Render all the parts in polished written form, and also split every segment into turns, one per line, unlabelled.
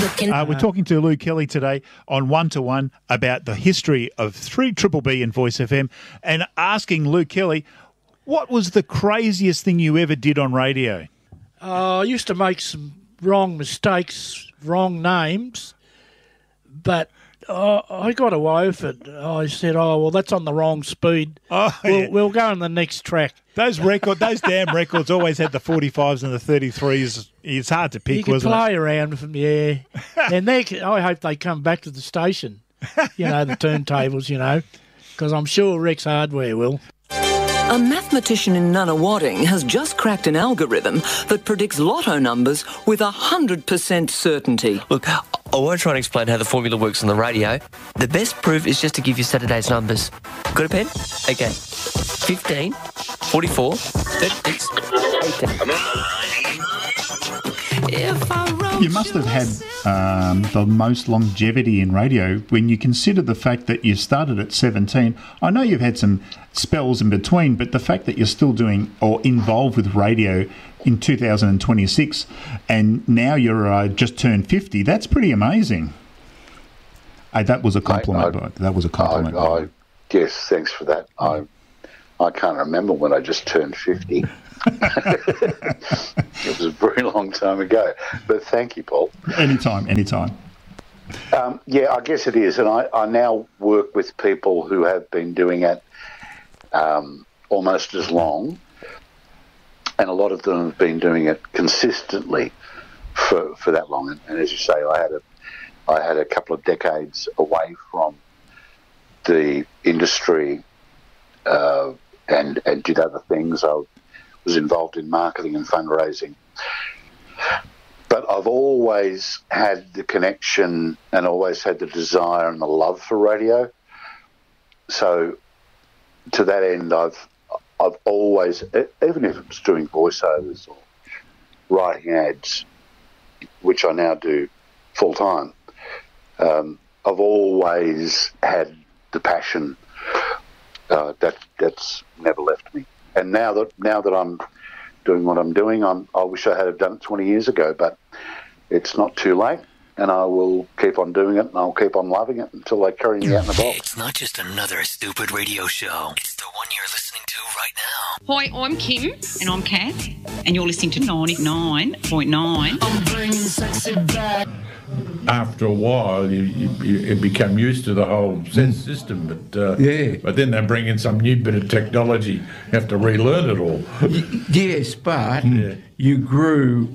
We're talking to Lou Kelly today on One to One about the history of 3BBB and Voice FM, and asking Lou Kelly, what was the craziest thing you ever did on radio?
I used to make some wrong mistakes, wrong names, but I got away with it. I said, well, that's on the wrong speed. We'll go on the next track.
Those damn records always had the 45s and the 33s. It's hard to pick, wasn't it?
You could play around with them, yeah. And I hope they come back to the station, the turntables, because I'm sure Rex Hardware will.
A mathematician in Nunawading has just cracked an algorithm that predicts lotto numbers with 100% certainty.
Look, I won't try and explain how the formula works on the radio. The best proof is just to give you Saturday's numbers. Got a pen? Okay. 15, 44, 36, 18.
You must have had the most longevity in radio when you consider the fact that you started at 17. I know you've had some spells in between, but the fact that you're still doing or involved with radio in 2026 and now you're just turned 50, that's pretty amazing. That was a compliment. That was a compliment.
Yes, thanks for that. I can't remember when I just turned 50. It was a very long time ago, but thank you, Paul.
Anytime.
Yeah, I guess it is, and I now work with people who have been doing it almost as long, and a lot of them have been doing it consistently for that long. And as you say, I had a couple of decades away from the industry and did other things. I was involved in marketing and fundraising. But I've always had the connection and always had the desire and the love for radio. So to that end, I've always, even if it's doing voiceovers or writing ads, which I now do full time, I've always had the passion that's never left me. And now that I'm doing what I'm doing, I wish I had done it 20 years ago, but it's not too late, and I will keep on doing it, and I'll keep on loving it until they carry me out in the box.
It's not just another stupid radio show. It's the one you're listening to right now.
Hi, I'm Kim. And I'm Kath. And you're listening to 99.9. I'm bringing sexy back.
After a while, you become used to the whole sense system, but then they bring in some new bit of technology. You have to relearn it all.
Yes, but you grew.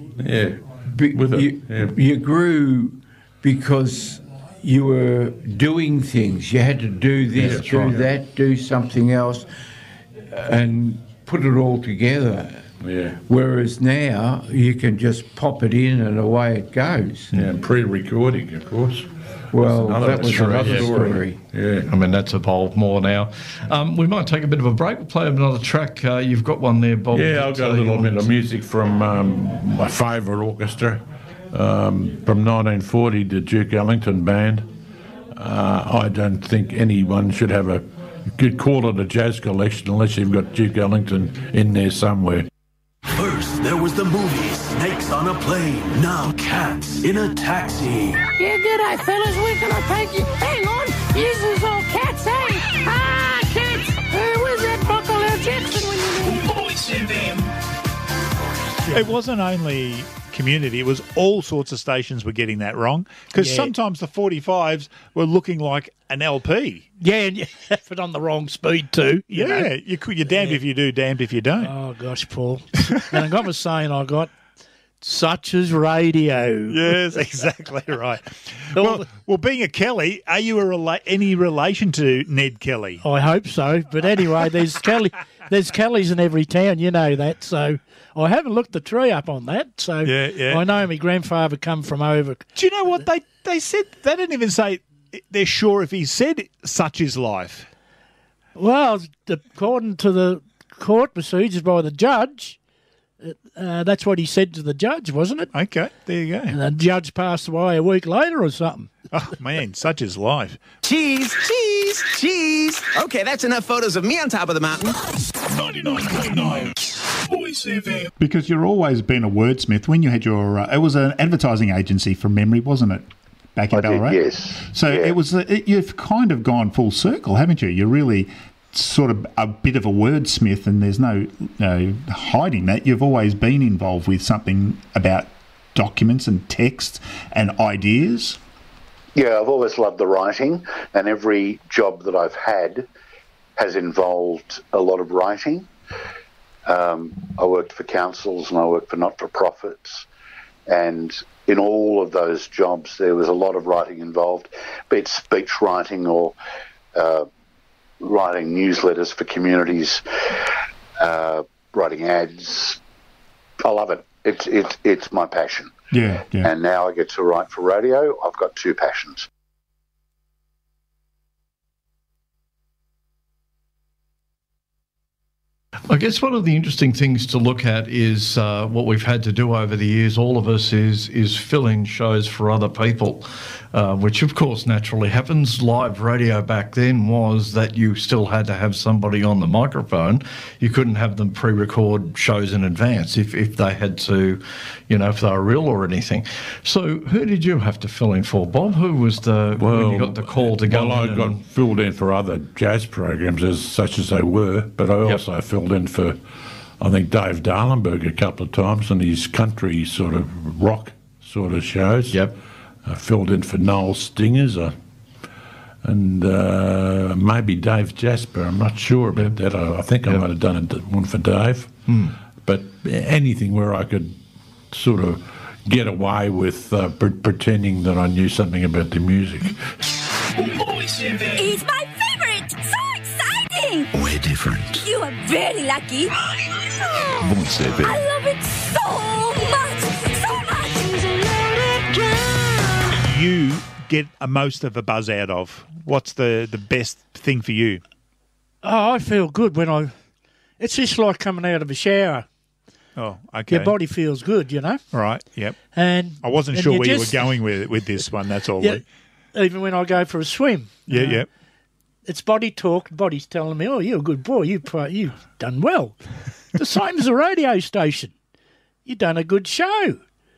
You grew because you were doing things. You had to do this, that, do something else, and put it all together.
Yeah.
Whereas now you can just pop it in and away it goes.
Yeah, pre-recording, of course.
Well, that was another story.
Yeah,
I mean that's evolved more now. We might take a bit of a break. We'll play another track. You've got one there, Bob.
Yeah, I've got a little bit of music from my favourite orchestra from 1940, the Duke Ellington Band. I don't think anyone should have you could call it a jazz collection unless you've got Duke Ellington in there somewhere.
First, there was the movie Snakes on a Plane. Now Cats in a Taxi.
Yeah, g'day, fellas. We're going to take you. Hang on. This all cats, eh? Cats. Where's that Buckle L. Jackson when you need
Voice FM.
It wasn't only Community, it was all sorts of stations were getting that wrong, because sometimes the 45s were looking like an LP.
Yeah, and you have it on the wrong speed too. You know?
You're damned if you do, damned if you don't.
Oh, gosh, Paul. And I got my saying I got such as radio.
Yes, exactly right. Well, being a Kelly, are you any relation to Ned Kelly?
I hope so. But anyway, there's Kellys in every town, you know that, so I haven't looked the tree up on that, so I know my grandfather come from over.
Do you know what they said? They didn't even say they're sure if he said such is life.
Well, according to the court procedures by the judge, that's what he said to the judge, wasn't it?
Okay, there you go.
And the judge passed away a week later or something.
Oh, man, such is life.
Cheese, cheese, cheese. Okay, that's enough photos of me on top of the mountain.
99.9 Voice FM.
Because you've always been a wordsmith. When you had your, it was an advertising agency from memory, wasn't it? Back in Ballarat.
Yes.
So it was. You've kind of gone full circle, haven't you? You're really sort of a bit of a wordsmith, and there's no hiding that. You've always been involved with something about documents and text and ideas.
Yeah, I've always loved the writing, and every job that I've had has involved a lot of writing. I worked for councils and I worked for not-for-profits, and in all of those jobs there was a lot of writing involved, be it speech writing or writing newsletters for communities, writing ads. I love it. It's my passion.
Yeah.
And now I get to write for radio. I've got two passions.
I guess one of the interesting things to look at is what we've had to do over the years, all of us, is fill in shows for other people, which of course naturally happens. Live radio back then was that you still had to have somebody on the microphone. You couldn't have them pre-record shows in advance if they had to, if they were real or anything. So who did you have to fill in for, Bob? Who was when you got the call to go in?
Well, I got filled in for other jazz programs, such as they were, but I also filled in for, I think, Dave Darlenberg a couple of times on his country sort of rock sort of shows.
Yep.
I filled in for Noel Stingers and maybe Dave Jasper. I'm not sure about that. I think I might have done one for Dave. But anything where I could sort of get away with pretending that I knew something about the music.
It's my favourite! So exciting!
We're different.
You are very lucky.
Voice FM.
I love it so much!
You get most of a buzz out of? What's the best thing for you?
Oh, I feel good when it's just like coming out of a shower.
Oh, okay.
Your body feels good,
Right, yep.
And
I wasn't sure where you were going with this one, that's all.
Yeah, even when I go for a swim.
Yeah.
It's body talk. Body's telling me, oh, you're a good boy. You've done well. The same as a radio station. You've done a good show.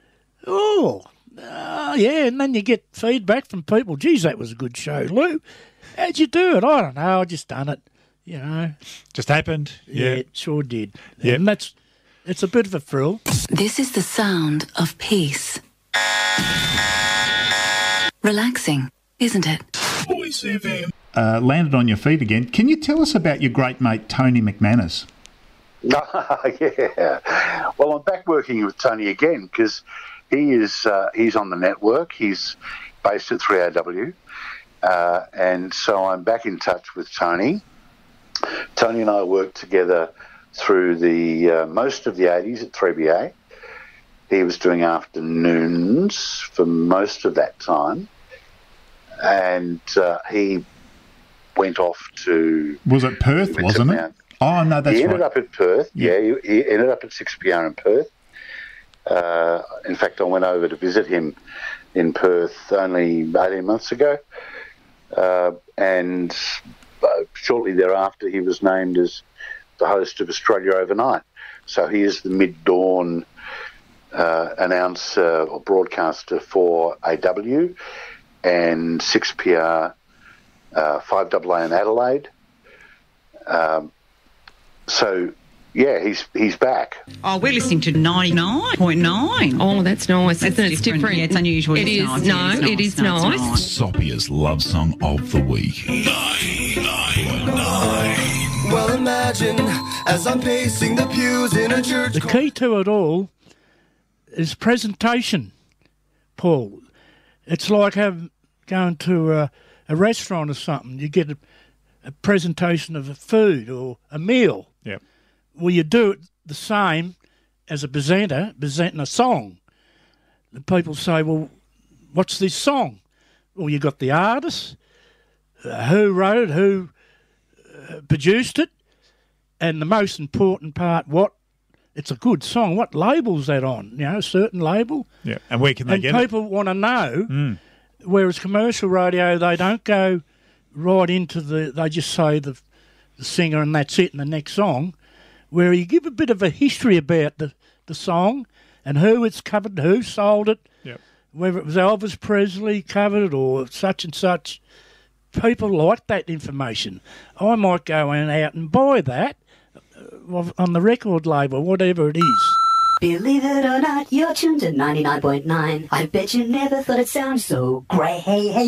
Yeah, and then you get feedback from people. Geez, that was a good show, Lou. How'd you do it? I don't know. I just done it,
Just happened.
Yeah, it sure did.
Yep.
And it's a bit of a thrill.
This is the sound of peace. Relaxing, isn't it?
Voice FM.
Landed on your feet again. Can you tell us about your great mate, Tony McManus?
Yeah. Well, I'm back working with Tony again because he's on the network. He's based at 3AW. And so I'm back in touch with Tony. Tony and I worked together through the most of the 80s at 3BA. He was doing afternoons for most of that time. And he went off to...
Was it Perth, wasn't it? Oh, no, that's right.
He ended up at Perth. Yeah, he ended up at 6PR in Perth. In fact, I went over to visit him in Perth only 18 months ago. And shortly thereafter, he was named as the host of Australia Overnight. So he is the mid-dawn announcer or broadcaster for AW and 6PR, 5AA in Adelaide. So, yeah, he's back.
Oh, we're listening to 99.9.
Oh, that's nice. Isn't it? It's different.
Yeah, it's unusual.
It is.
Nice.
No,
It is nice.
Soppia's love song of the week. 999.
Well, imagine as I'm pacing the pews in a church.
The key to it all is presentation, Paul. It's like going to a restaurant or something. You get a presentation of a food or a meal.
Yep.
Well, you do it the same as a presenter presenting a song. The people say, well, what's this song? Well, you got the artist, who wrote it, who produced it, and the most important part, it's a good song. What label's that on? A certain label.
Yeah, and where can they get it?
And people want to know, whereas commercial radio, they don't go right into they just say the singer and that's it in the next song. where he give a bit of a history about the song and who it's covered, who sold it,
Yep.
whether it was Elvis Presley covered it or such and such. People like that information. I might go out and buy that on the record label, whatever it is.
Believe it or not, you're tuned to 99.9. I bet you never thought it sounded so great.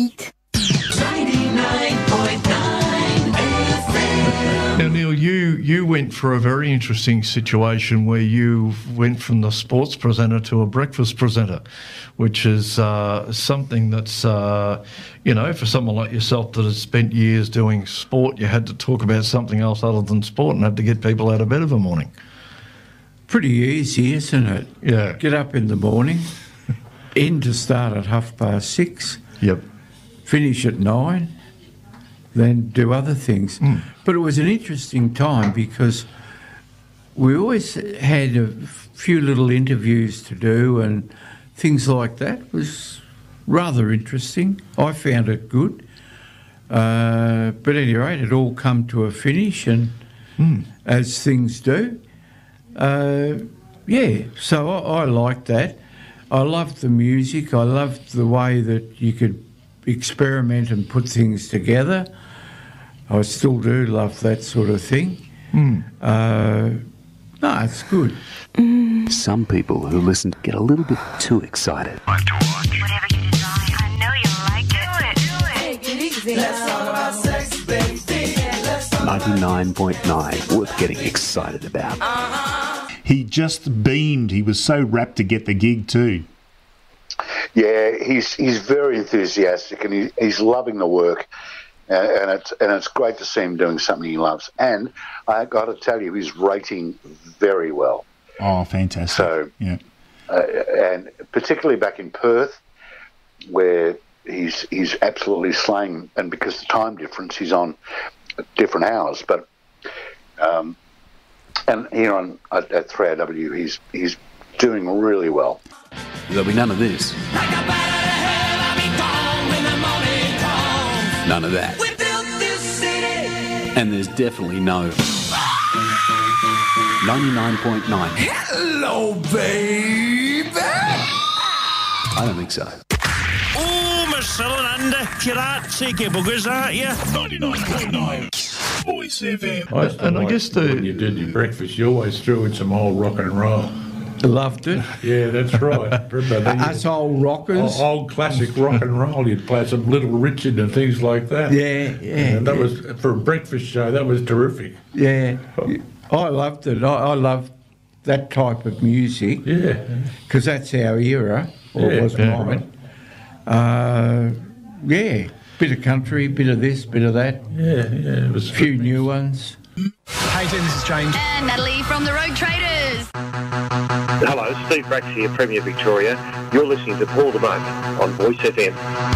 99.9 FM.
Now, Neil, you went for a very interesting situation where you went from the sports presenter to a breakfast presenter, which is something that's, for someone like yourself that has spent years doing sport, you had to talk about something else other than sport and had to get people out of bed of a morning.
Pretty easy, isn't it?
Yeah.
Get up in the morning, in to start at 6:30.
Yep.
Finish at 9, then do other things. But it was an interesting time because we always had a few little interviews to do and things like that. It was rather interesting. I found it good. But at any rate, it all come to a finish and as things do. So I liked that. I loved the music. I loved the way that you could experiment and put things together. I still do love that sort of thing. No, it's good.
Some people who listen get a little bit too excited.
Whatever you desire, I know you like it. Do it. Take it easy.
Let's talk about sex, baby. Let's talk
99.9, worth getting excited about.
He just beamed. He was so rapt to get the gig too.
Yeah, he's very enthusiastic and he's loving the work, and it's great to see him doing something he loves. And I got to tell you, he's rating very well.
Oh, fantastic!
So,
yeah,
and particularly back in Perth, where he's absolutely slaying. And because the time difference, he's on different hours, but and here at 3AW, he's doing really well.
There'll be none of this. None of that.
We built this city.
And there's definitely no 99.9.
Hello, baby.
I don't think so.
Oh, my cylinder, you're at Seeky Buggers, aren't you?
99.9 Voice FM.
And I guess
when you did your breakfast, you always threw in some old rock and roll.
Loved it.
Yeah, that's right. Remember,
Us old rockers.
Old classic rock and roll. You'd play some Little Richard and things like that.
Yeah.
And that was, for a breakfast show, that was terrific.
Yeah. I loved it. I loved that type of music.
Yeah.
Because that's our era, or it was mine. Bit of country, bit of this, bit of that.
Yeah. It was
a few new ones.
Hey, Jen, this is James.
And Natalie from the Road Traders.
Hello, Steve Brax here, Premier Victoria. You're listening to Paul the Monk on Voice FM.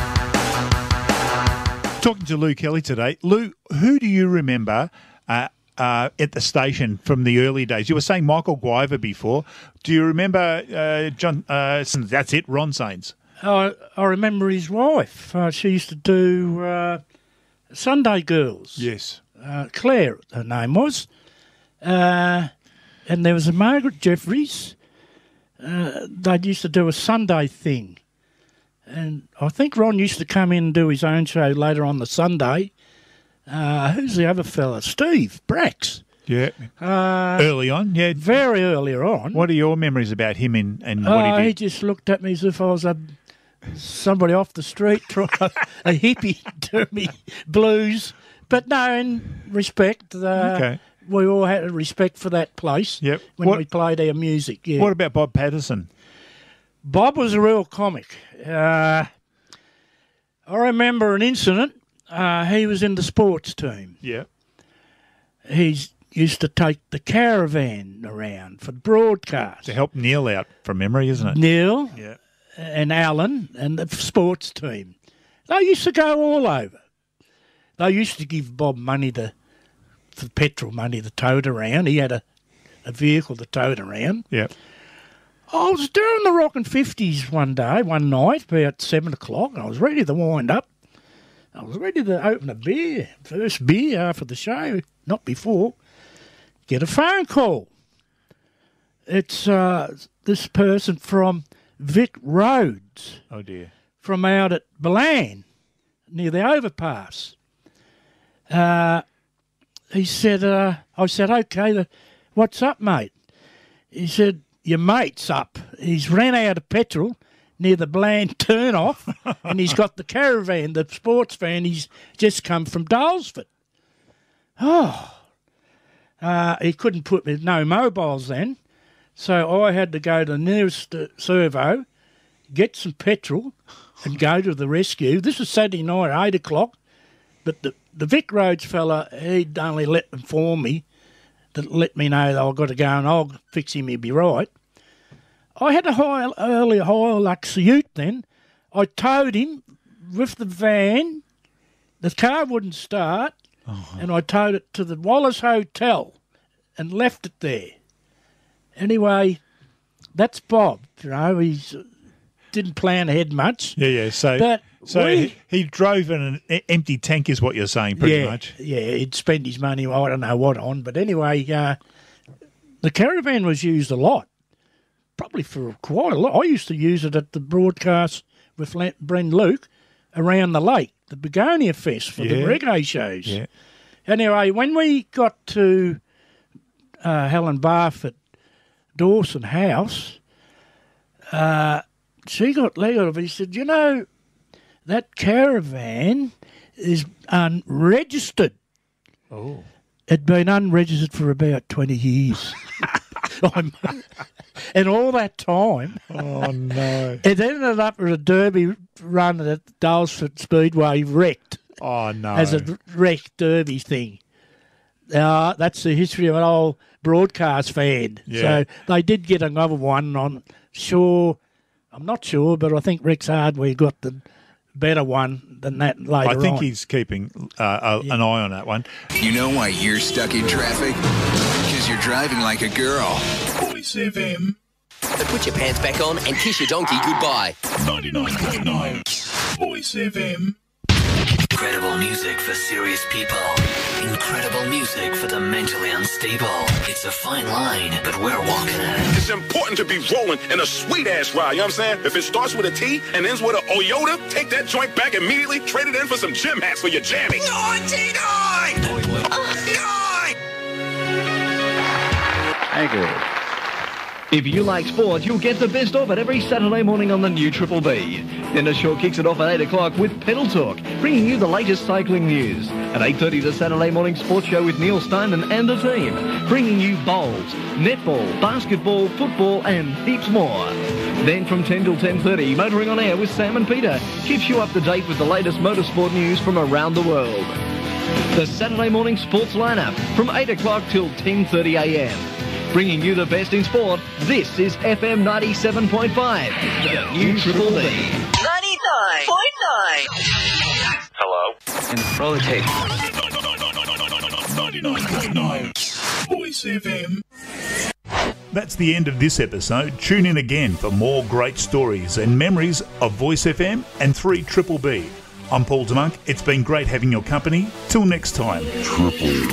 Talking to Lou Kelly today. Lou, who do you remember at the station from the early days? You were saying Michael Guiver before. Do you remember John? That's it, Ron Sains.
I remember his wife. She used to do Sunday Girls.
Yes.
Claire, her name was. And there was a Margaret Jeffries. They used to do a Sunday thing. And I think Ron used to come in and do his own show later on the Sunday. Who's the other fella? Steve Brax.
Yeah. Early on, yeah.
Very earlier on.
What are your memories about him and what he did?
He just looked at me as if I was somebody off the street trying a hippie to me blues. But no, in respect, we all had a respect for that place when we played our music. Yeah.
What about Bob Patterson?
Bob was a real comic. I remember an incident. He was in the sports team.
Yeah.
He used to take the caravan around for broadcast.
To help Neil out from memory, isn't it?
Neil and Alan and the sports team. They used to go all over. They used to give Bob money for petrol money to tow it around. He had a vehicle to tow it around.
Yeah.
I was doing the Rockin' 50s one night, about 7 o'clock, and I was ready to wind up. I was ready to open a beer, first beer after the show, not before. get a phone call. It's this person from Vic Roads.
Oh, dear.
From out at Balan, near the overpass. He said, I said, okay, what's up, mate? He said, your mate's up. He's ran out of petrol near the Bland turn-off, and he's got the caravan, the sports van. He's just come from Dalesford. Oh. He couldn't put me, no mobiles then, so I had to go to the nearest servo, get some petrol, and go to the rescue. This was Saturday night at 8 o'clock, but the Vic Roads fella, he'd only inform me, that let me know that I've got to go and I'll fix him, he'll be right. I had a Hilux ute then. I towed him with the van. The car wouldn't start, and I towed it to the Wallace Hotel and left it there. Anyway, that's Bob. You know, he's didn't plan ahead much.
Yeah. So he drove in an empty tank, is what you're saying, pretty much. Yeah,
he'd spend his money, I don't know what on. But anyway, the caravan was used a lot, probably for quite a lot. I used to use it at the broadcast with Bren Luke around the lake, the Begonia Fest for the reggae shows. Yeah. Anyway, when we got to Helen Barfoot Dawson House, she got leg of it. He said, you know, that caravan is unregistered.
Oh.
It'd been unregistered for about 20 years. And all that time,
oh no!
It ended up at a derby run at Dalesford Speedway wrecked.
Oh no!
As a wrecked derby thing. That's the history of an old broadcast fan.
Yeah.
So they did get another one. I'm not sure, but I think Rex Hardware got the better one than that later on.
I think he's keeping an eye on that one.
You know why you're stuck in traffic? Because you're driving like a girl.
Voice FM.
So put your pants back on and kiss your donkey goodbye.
99.9 Voice FM.
Incredible music for serious people. Incredible music for the mentally unstable. It's a fine line, but we're walking it.
It's important to be rolling in a sweet-ass ride, you know what I'm saying? If it starts with a T and ends with a Oyota, take that joint back immediately, trade it in for some gym hats for your jammy. 99! 9!
Anchor. If you like sport, you'll get the best of it every Saturday morning on the new Triple B. Then the show kicks it off at 8 o'clock with Pedal Talk, bringing you the latest cycling news. At 8:30, the Saturday morning sports show with Neil Stoneman and the team, bringing you bowls, netball, basketball, football, and heaps more. Then from 10 till 10:30, Motoring on Air with Sam and Peter keeps you up to date with the latest motorsport news from around the world. The Saturday morning sports lineup from 8 o'clock till 10:30 a.m. Bringing you the best in sport, this is FM 97.5, the new Triple B.
99.9.
Hello?
And rotate.
99.9 Voice FM.
That's the end of this episode. Tune in again for more great stories and memories of Voice FM and 3 Triple B. I'm Paul DeMonk. It's been great having your company. Till next time. Triple